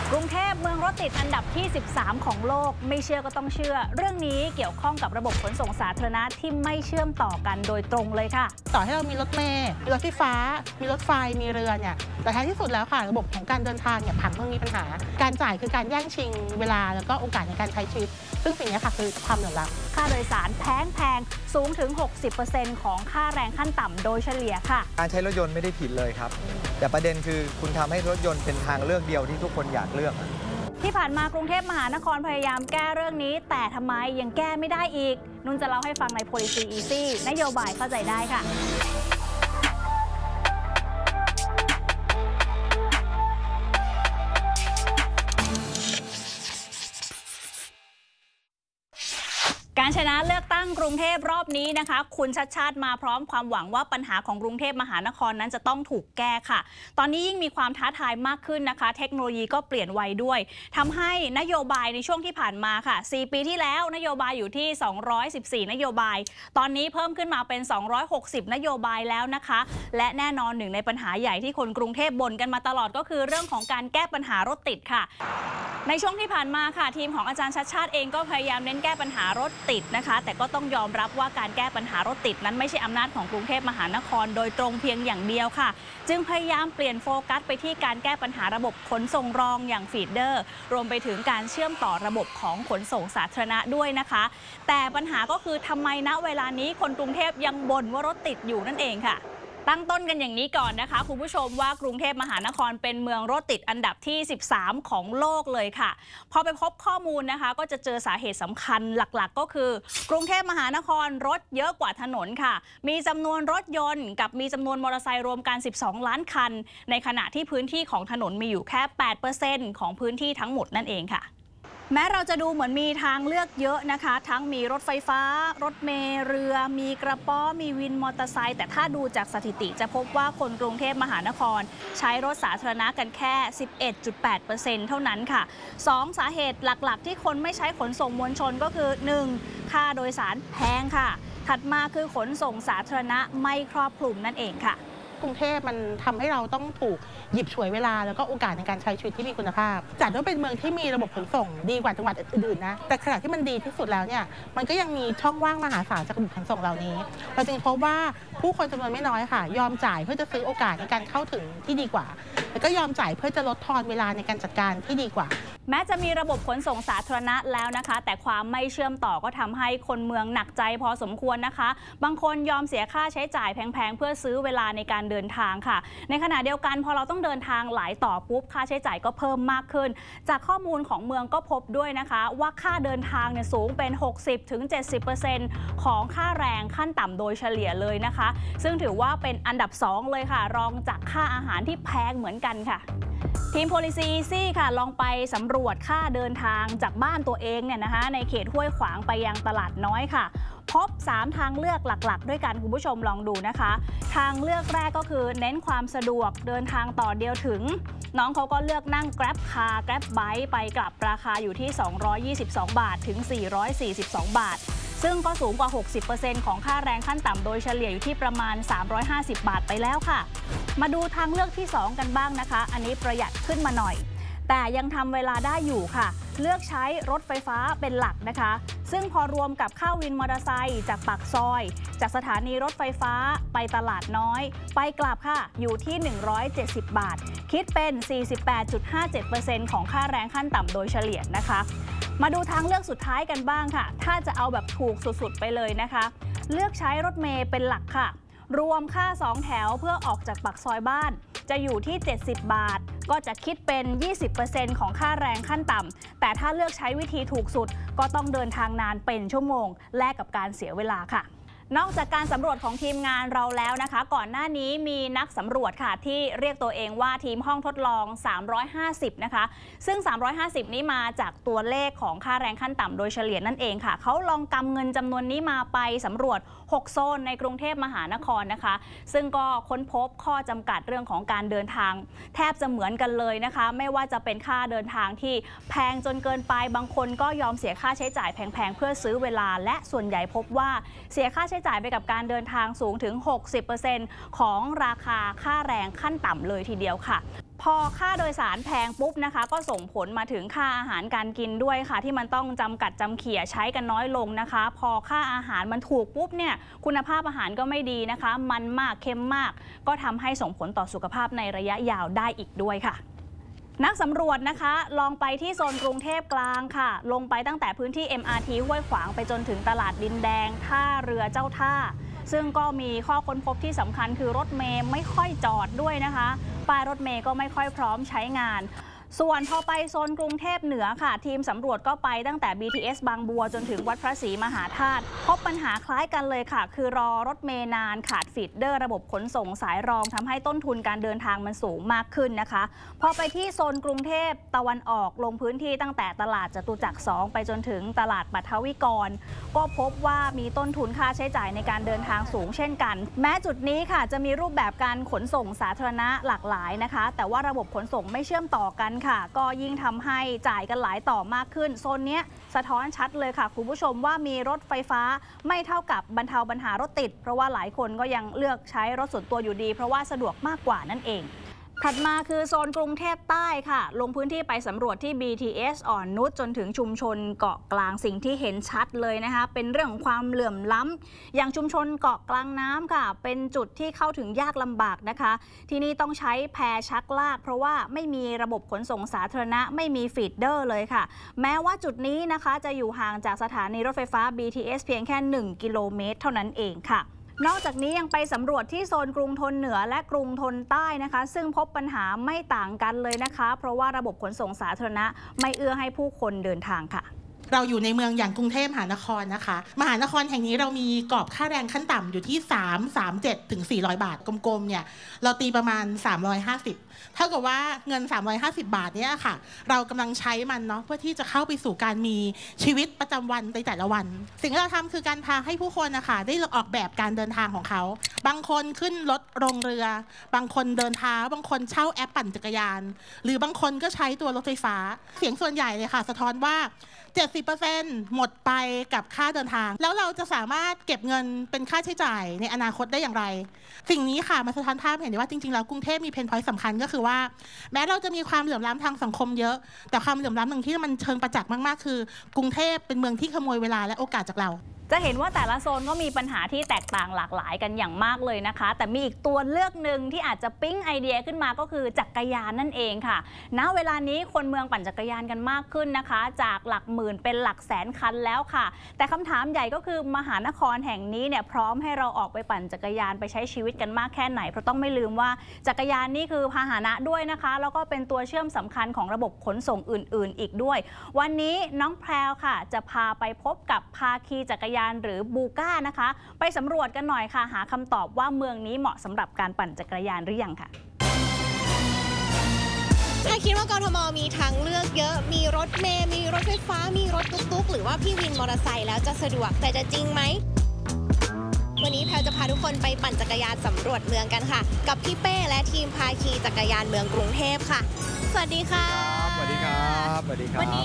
กรุงเทพเมืองรถติดอันดับที่ 13 ของโลกไม่เชื่อก็ต้องเชื่อเรื่องนี้เกี่ยวข้องกับระบบขนส่งสาธารณะที่ไม่เชื่อมต่อกันโดยตรงเลยค่ะต่อให้เรามีรถเมล์มีรถไฟฟ้ามีรถไฟมีเรือเนี่ยแต่ท้ายที่สุดแล้วค่ะระบบของการเดินทางเนี่ยผังต้องมีปัญหาการจ่ายคือการแย่งชิงเวลาแล้วก็โอกาสในการใช้ชีวิตซึ่งสิ่งนี้ค่ะคือความเหลื่อมล้ำค่าโดยสารแพงสูงถึง 60% ของค่าแรงขั้นต่ำโดยเฉลี่ยค่ะการใช้รถยนต์ไม่ได้ผิดเลยครับแต่ประเด็นคือคุณทำให้รถยนต์เป็นทางเลือกเดียวที่ทุกคนอยากเลือกที่ผ่านมากรุงเทพมหานครพยายามแก้เรื่องนี้แต่ทำไมยังแก้ไม่ได้อีกนุ่นจะเล่าให้ฟังใน Policy Easy นโยบายเข้าใจได้ค่ะการชนะเลือกตั้งกรุงเทพรอบนี้นะคะคุณชัดชาติมาพร้อมความหวังว่าปัญหาของกรุงเทพมหานครนั้นจะต้องถูกแก้ค่ะตอนนี้ยิ่งมีความท้าทายมากขึ้นนะคะเทคโนโลยีก็เปลี่ยนไวด้วยทำให้นโยบายในช่วงที่ผ่านมาค่ะ4 ปีที่แล้วนโยบายอยู่ที่214นโยบายตอนนี้เพิ่มขึ้นมาเป็น260นโยบายแล้วนะคะและแน่นอนหนึ่งในปัญหาใหญ่ที่คนกรุงเทพบ่นกันมาตลอดก็คือเรื่องของการแก้ปัญหารถติดค่ะในช่วงที่ผ่านมาค่ะทีมของอาจารย์ชัดชาติเองก็พยายามเน้นแก้ปัญหารถติดนะคะแต่ก็ต้องยอมรับว่าการแก้ปัญหารถติดนั้นไม่ใช่อำนาจของกรุงเทพมหานครโดยตรงเพียงอย่างเดียวค่ะจึงพยายามเปลี่ยนโฟกัสไปที่การแก้ปัญหาระบบขนส่งรองอย่างฟีดเดอร์รวมไปถึงการเชื่อมต่อระบบของขนส่งสาธารณะด้วยนะคะแต่ปัญหาก็คือทำไมณเวลานี้คนกรุงเทพยังบ่นว่ารถติดอยู่นั่นเองค่ะตั้งต้นกันอย่างนี้ก่อนนะคะคุณผู้ชมว่ากรุงเทพมหานครเป็นเมืองรถติดอันดับที่13ของโลกเลยค่ะพอไปพบข้อมูลนะคะก็จะเจอสาเหตุสำคัญหลักๆก็คือกรุงเทพมหานครรถเยอะกว่าถนนค่ะมีจำนวนรถยนต์กับมีจำนวนมอเตอร์ไซค์รวมกัน12ล้านคันในขณะที่พื้นที่ของถนนมีอยู่แค่ 8% ของพื้นที่ทั้งหมดนั่นเองค่ะแม้เราจะดูเหมือนมีทางเลือกเยอะนะคะทั้งมีรถไฟฟ้ารถเมล์เรือมีกระป๋อมีวินมอเตอร์ไซค์แต่ถ้าดูจากสถิติจะพบว่าคนกรุงเทพมหานครใช้รถสาธารณะกันแค่ 11.8% เท่านั้นค่ะ2สาเหตุหลักๆที่คนไม่ใช้ขนส่งมวลชนก็คือ 1. ค่าโดยสารแพงค่ะถัดมาคือขนส่งสาธารณะไม่ครอบคลุมนั่นเองค่ะกรุงเทพมันทำให้เราต้องถูกหยิบฉวยเวลาแล้วก็โอกาสในการใช้ชีวิตที่มีคุณภาพจัดว่าเป็นเมืองที่มีระบบขนส่งดีกว่าจังหวัดอื่นๆนะแต่ขณะที่มันดีที่สุดแล้วเนี่ยมันก็ยังมีช่องว่างมหาศาลจากระบบขนส่งเหล่านี้เราจึงพบว่าผู้คนจำนวนไม่น้อยค่ะยอมจ่ายเพื่อจะซื้อโอกาสในการเข้าถึงที่ดีกว่าแล้วก็ยอมจ่ายเพื่อจะลดทอนเวลาในการจัดการที่ดีกว่าแม้จะมีระบบขนส่งสาธารณะแล้วนะคะแต่ความไม่เชื่อมต่อก็ทำให้คนเมืองหนักใจพอสมควรนะคะบางคนยอมเสียค่าใช้จ่ายแพงๆเพื่อซื้อเวลาในการเดินทางค่ะในขณะเดียวกันพอเราต้องเดินทางหลายต่อปุ๊บค่าใช้จ่ายก็เพิ่มมากขึ้นจากข้อมูลของเมืองก็พบด้วยนะคะว่าค่าเดินทางเนี่ยสูงเป็น 60-70% ของค่าแรงขั้นต่ำโดยเฉลี่ยเลยนะคะซึ่งถือว่าเป็นอันดับ2เลยค่ะรองจากค่าอาหารที่แพงเหมือนกันค่ะทีม Policy Easy ค่ะลองไปสำรวจค่าเดินทางจากบ้านตัวเองเนี่ยนะคะในเขตห้วยขวางไปยังตลาดน้อยค่ะพบ3ทางเลือกหลักๆด้วยกันคุณผู้ชมลองดูนะคะทางเลือกแรกก็คือเน้นความสะดวกเดินทางต่อเดียวถึงน้องเขาก็เลือกนั่ง Grab Car Grab Bike ไปกลับราคาอยู่ที่222 บาทถึง442 บาทซึ่งก็สูงกว่า 60% ของค่าแรงขั้นต่ำโดยเฉลี่ยอยู่ที่ประมาณ350 บาทไปแล้วค่ะมาดูทางเลือกที่2กันบ้างนะคะอันนี้ประหยัดขึ้นมาหน่อยแต่ยังทำเวลาได้อยู่ค่ะเลือกใช้รถไฟฟ้าเป็นหลักนะคะซึ่งพอรวมกับค่าวินมอเตอร์ไซค์จากปากซอยจากสถานีรถไฟฟ้าไปตลาดน้อยไปกลับค่ะอยู่ที่170 บาทคิดเป็น 48.57% ของค่าแรงขั้นต่ำโดยเฉลี่ยนะคะมาดูทางเลือกสุดท้ายกันบ้างค่ะถ้าจะเอาแบบถูกสุดๆไปเลยนะคะเลือกใช้รถเมล์เป็นหลักค่ะรวมค่า2แถวเพื่อออกจากปากซอยบ้านจะอยู่ที่70 บาทก็จะคิดเป็น 20% ของค่าแรงขั้นต่ำแต่ถ้าเลือกใช้วิธีถูกสุดก็ต้องเดินทางนานเป็นชั่วโมงแลกกับการเสียเวลาค่ะนอกจากการสำรวจของทีมงานเราแล้วนะคะก่อนหน้านี้มีนักสำรวจค่ะที่เรียกตัวเองว่าทีมห้องทดลอง350นะคะซึ่ง350นี้มาจากตัวเลขของค่าแรงขั้นต่ำโดยเฉลี่ยนั่นเองค่ะเขาลองกำเงินจำนวนนี้มาไปสำรวจ6โซนในกรุงเทพมหานครนะคะซึ่งก็ค้นพบข้อจำกัดเรื่องของการเดินทางแทบจะเหมือนกันเลยนะคะไม่ว่าจะเป็นค่าเดินทางที่แพงจนเกินไปบางคนก็ยอมเสียค่าใช้จ่ายแพงๆเพื่อซื้อเวลาและส่วนใหญ่พบว่าเสียค่าใช้จ่ายไปกับการเดินทางสูงถึง 60% ของราคาค่าแรงขั้นต่ำเลยทีเดียวค่ะพอค่าโดยสารแพงปุ๊บนะคะก็ส่งผลมาถึงค่าอาหารการกินด้วยค่ะที่มันต้องจำกัดจำเขี่ยใช้กันน้อยลงนะคะพอค่าอาหารมันถูกปุ๊บเนี่ยคุณภาพอาหารก็ไม่ดีนะคะมันมากเค็มมากก็ทำให้ส่งผลต่อสุขภาพในระยะยาวได้อีกด้วยค่ะนักสำรวจนะคะลองไปที่โซนกรุงเทพกลางค่ะลงไปตั้งแต่พื้นที่ MRT ห้วยขวางไปจนถึงตลาดดินแดงท่าเรือเจ้าท่าซึ่งก็มีข้อค้นพบที่สำคัญคือรถเมล์ไม่ค่อยจอดด้วยนะคะป้ายรถเมล์ก็ไม่ค่อยพร้อมใช้งานส่วนพอไปโซนกรุงเทพเหนือค่ะทีมสำรวจก็ไปตั้งแต่ BTS บางบัวจนถึงวัดพระศรีมหาธาตุพบปัญหาคล้ายกันเลยค่ะคือรอรถเมล์นานขาดฟีดเดอร์ระบบขนส่งสายรองทำให้ต้นทุนการเดินทางมันสูงมากขึ้นนะคะพอไปที่โซนกรุงเทพตะวันออกลงพื้นที่ตั้งแต่ตลาดจตุจักร2ไปจนถึงตลาดปัทวิกรก็พบว่ามีต้นทุนค่าใช้จ่ายในการเดินทางสูงเช่นกันแม้จุดนี้ค่ะจะมีรูปแบบการขนส่งสาธารณะหลากหลายนะคะแต่ว่าระบบขนส่งไม่เชื่อมต่อกันค่ะก็ยิ่งทำให้จ่ายกันหลายต่อมากขึ้นโซนนี้สะท้อนชัดเลยค่ะคุณผู้ชมว่ามีรถไฟฟ้าไม่เท่ากับบรรเทาปัญหารถติดเพราะว่าหลายคนก็ยังเลือกใช้รถส่วนตัวอยู่ดีเพราะว่าสะดวกมากกว่านั่นเองถัดมาคือโซนกรุงเทพใต้ค่ะลงพื้นที่ไปสำรวจที่ BTS อ่อนนุชจนถึงชุมชนเกาะกลางสิ่งที่เห็นชัดเลยนะคะเป็นเรื่องของความเหลื่อมล้ำอย่างชุมชนเกาะกลางน้ำค่ะเป็นจุดที่เข้าถึงยากลำบากนะคะที่นี่ต้องใช้แพชักลากเพราะว่าไม่มีระบบขนส่งสาธารณะไม่มีฟีดเดอร์เลยค่ะแม้ว่าจุดนี้นะคะจะอยู่ห่างจากสถานีรถไฟฟ้า BTS เพียงแค่1กิโลเมตรเท่านั้นเองค่ะนอกจากนี้ยังไปสำรวจที่โซนกรุงธนเหนือและกรุงธนใต้นะคะซึ่งพบปัญหาไม่ต่างกันเลยนะคะเพราะว่าระบบขนส่งสาธารณะไม่เอื้อให้ผู้คนเดินทางค่ะเราอยู่ในเมืองอย่างกรุงเทพมหานครนะคะมหานครแห่งนี้เรามีกรอบค่าแรงขั้นต่ำอยู่ที่337ถึง400 บาทกลมๆเนี่ยเราตีประมาณ350เท่ากับว่าเงิน350 บาทเนี่ยค่ะเรากำลังใช้มันเนาะเพื่อที่จะเข้าไปสู่การมีชีวิตประจำวันในแต่ละวันสิ่งที่เราทำคือการพาให้ผู้คนนะคะได้ออกแบบการเดินทางของเขาบางคนขึ้นรถลงเรือบางคนเดินเท้าบางคนเช่าแอปปั่นจักรยานหรือบางคนก็ใช้ตัวรถไฟฟ้าเสียงส่วนใหญ่เลยค่ะสะท้อนว่า70% หมดไปกับค่าเดินทางแล้วเราจะสามารถเก็บเงินเป็นค่าใช้จ่ายในอนาคตได้อย่างไรสิ่งนี้ค่ะมาสะท้อนภาพเห็นได้ว่าจริงๆแล้วกรุงเทพมีเพนพอยต์สำคัญก็คือว่าแม้เราจะมีความเหลื่อมล้ำทางสังคมเยอะแต่ความเหลื่อมล้ำหนึ่งที่มันเชิงประจักษ์มากๆคือกรุงเทพเป็นเมืองที่ขโมยเวลาและโอกาสจากเราจะเห็นว่าแต่ละโซนก็มีปัญหาที่แตกต่างหลากหลายกันอย่างมากเลยนะคะแต่มีอีกตัวเลือกหนึ่งที่อาจจะปิ๊งไอเดียขึ้นมาก็คือจักรยานนั่นเองค่ะณเวลานี้คนเมืองปั่นจักรยานกันมากขึ้นนะคะจากหลักหมื่นเป็นหลักแสนคันแล้วค่ะแต่คำถามใหญ่ก็คือมหานครแห่งนี้เนี่ยพร้อมให้เราออกไปปั่นจักรยานไปใช้ชีวิตกันมากแค่ไหนเพราะต้องไม่ลืมว่าจักรยานนี่คือพาหนะด้วยนะคะแล้วก็เป็นตัวเชื่อมสำคัญของระบบขนส่งอื่นๆอีกด้วยวันนี้น้องแพรวค่ะจะพาไปพบกับภาคีจักรยานหรือบูนะคะไปสำรวจกันหน่อยค่ะหาคำตอบว่าเมืองนี้เหมาะสำหรับการปั่นจักรยานหรือยังค่ะถ้าคิดว่ากทมมีทางเลือกเยอะมีรถเมล์มีรถไฟฟ้ามีรถตุ๊กๆหรือว่าพี่วินมอเตอร์ไซค์แล้วจะสะดวกแต่จะจริงไหมวันนี้แพรจะพาทุกคนไปปั่นจักรยานสำรวจเมืองกันค่ะกับพี่เป้และทีมภาคีจักรยานเมืองกรุงเทพค่ะสวัสดีค่ะสวัสดีครับสวัสดีครับ